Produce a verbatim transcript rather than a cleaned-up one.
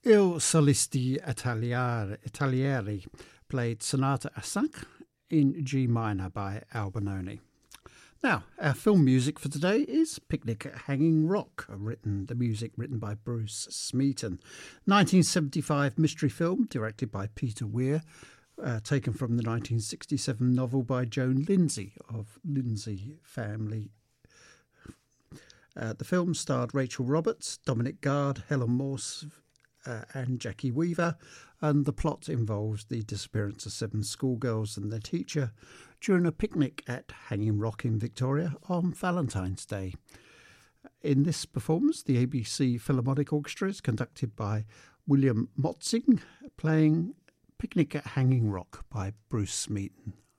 Il Solisti Italiari, Italieri played Sonata a cinq in G minor by Albinoni. Now, our film music for today is Picnic at Hanging Rock, written the music written by Bruce Smeaton. nineteen seventy-five mystery film directed by Peter Weir, uh, taken from the nineteen sixty-seven novel by Joan Lindsay of Lindsay family. Uh, the film starred Rachel Roberts, Dominic Guard, Helen Morse uh, and Jackie Weaver, and the plot involves the disappearance of seven schoolgirls and their teacher during a picnic at Hanging Rock in Victoria on Valentine's Day. In this performance, the A B C Philharmonic Orchestra is conducted by William Motzing, playing Picnic at Hanging Rock by Bruce Smeaton.